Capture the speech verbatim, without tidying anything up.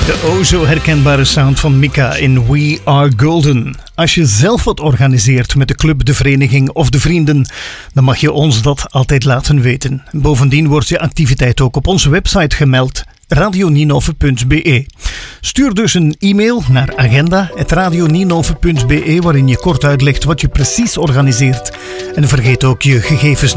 De o zo herkenbare sound van Mika in We Are Golden. Als je zelf wat organiseert met de club, de vereniging of de vrienden, dan mag je ons dat altijd laten weten. Bovendien wordt je activiteit ook op onze website gemeld, radio nienhoven punt b e. Stuur dus een e-mail naar agenda at radio nienhoven punt b e waarin je kort uitlegt wat je precies organiseert. En vergeet ook je gegevens